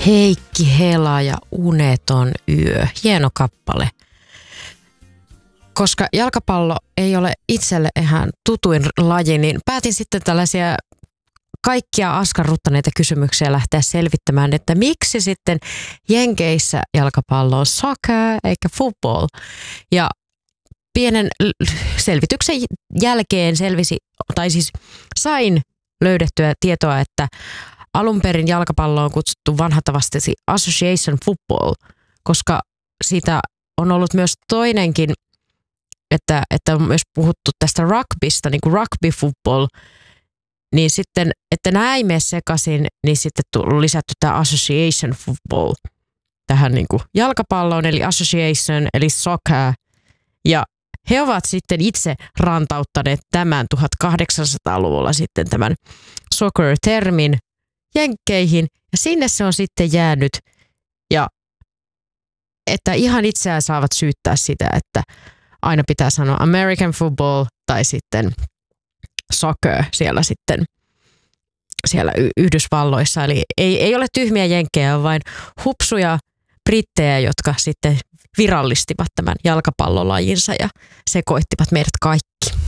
Heikki Hela ja Uneton yö. Hieno kappale. Koska jalkapallo ei ole itselle ihan tutuin laji, niin päätin sitten tällaisia kaikkia askarruttaneita kysymyksiä lähteä selvittämään, että miksi sitten Jenkeissä jalkapallo on soccer eikä football. Ja pienen selvityksen jälkeen sain löydettyä tietoa, että alun perin jalkapallo on kutsuttu vanhatavasti association football, koska siitä on ollut myös toinenkin, että on myös puhuttu tästä rugbysta, niin kuin rugby football, niin sitten, että nämä ei mene sekaisin, niin sitten on lisätty tämä association football tähän niin kuin jalkapalloon, eli association, eli soccer, ja he ovat sitten itse rantauttaneet tämän 1800-luvulla sitten tämän soccer-termin Jenkkeihin, ja sinne se on sitten jäänyt, ja että ihan itseään saavat syyttää sitä, että aina pitää sanoa American football tai sitten soccer siellä Yhdysvalloissa. Eli ei ole tyhmiä jenkkejä, vaan hupsuja brittejä, jotka sitten virallistivat tämän jalkapallolajinsa ja sekoittivat meidät kaikki.